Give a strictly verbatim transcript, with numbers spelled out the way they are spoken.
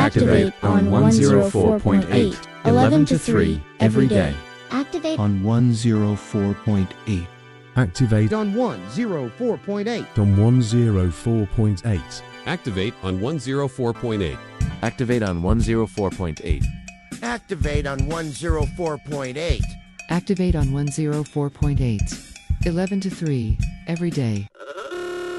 Activate on one oh four point eight, eleven to three, every day. Activate on one oh four point eight. Activate on one oh four point eight. on one oh four point eight. Activate on one oh four point eight. Activate on one oh four point eight. Activate on one oh four point eight. Activate on one oh four point eight. eleven to three, every day.